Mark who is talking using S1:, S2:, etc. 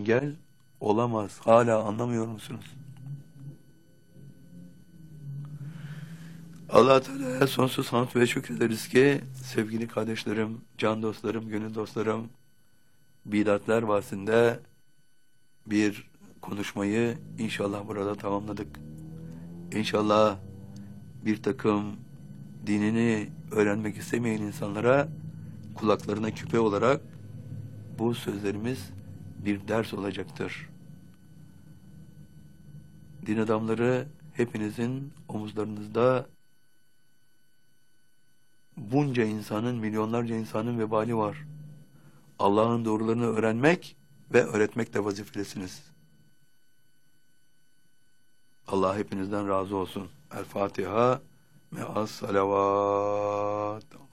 S1: engel olamaz. Hala anlamıyor musunuz? Allah Teala'ya sonsuz hamd ve şükrederiz ki sevgili kardeşlerim, can dostlarım, gönül dostlarım, bidatler bahsinde bir konuşmayı inşallah burada tamamladık. İnşallah bir takım dinini öğrenmek istemeyen insanlara kulaklarına küpe olarak bu sözlerimiz bir ders olacaktır. Din adamları hepinizin omuzlarınızda bunca insanın, milyonlarca insanın vebali var. Allah'ın doğrularını öğrenmek ve öğretmek de vazifelisiniz. Allah hepinizden razı olsun. El Fatiha me'as salavat.